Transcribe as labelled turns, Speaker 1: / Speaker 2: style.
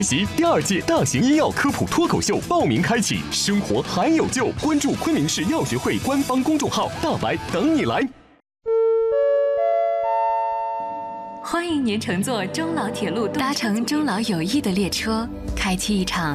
Speaker 1: 习第2届大型医药科普脱口秀报名开启，生活还有救！关注昆明市药学会官方公众号，大白等你来。
Speaker 2: 欢迎您乘坐中老铁路，搭乘中老友谊的列车，开启一场